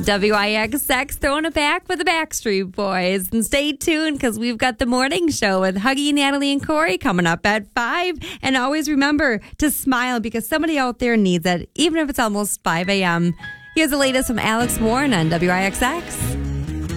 WIXX throwing it back with the Backstreet Boys. And stay tuned because we've got the morning show with Huggy, Natalie, and Corey coming up at 5. And always remember to smile because somebody out there needs it, even if it's almost 5 a.m. Here's the latest from Alex Warren on WIXX.